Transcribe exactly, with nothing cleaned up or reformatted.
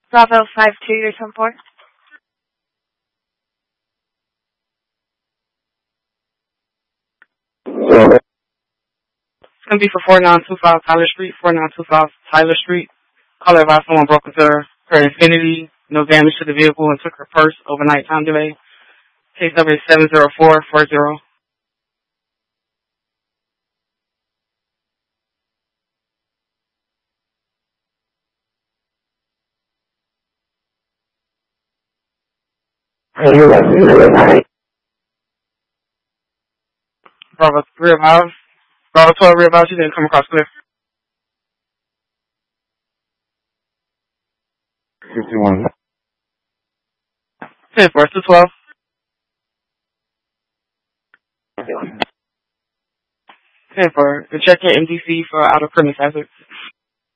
Bravo five two, your ten four. It's going to be for four nine two five Tyler Street, four nine two five Tyler Street. Caller advised someone broke into her, her Infinity, no damage to the vehicle, and took her purse overnight time delay. Case number is seven zero four four zero. Bravo three about, Bravo twelve real about you didn't come across clear. fifty-one. ten four two twelve. ten four. The check in M D C for out of premise hazard.